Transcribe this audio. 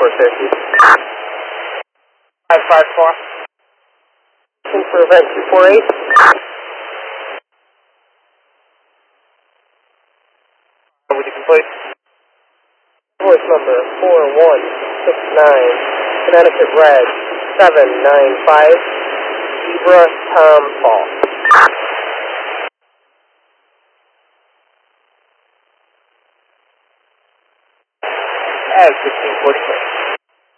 safety. 554. For event 248. Would you complete? Voice number 4169, Connecticut Red 795, Zebra Tom Paul. Ag 1546.